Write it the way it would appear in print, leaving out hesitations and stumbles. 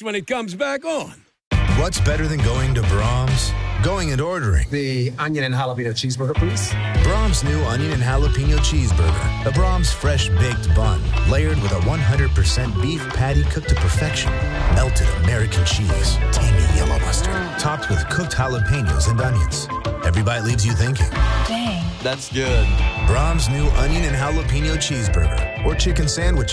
next when it comes back on. What's better than going to Brahms? Going and ordering. The onion and jalapeno cheeseburger, please. Brahms' new onion and jalapeno cheeseburger. A Brahms fresh baked bun, layered with a 100% beef patty cooked to perfection. Melted American cheese, tangy yellow mustard, topped with cooked jalapenos and onions. Every bite leaves you thinking, Dang. That's good. Brahms' new onion and jalapeno cheeseburger or chicken sandwich.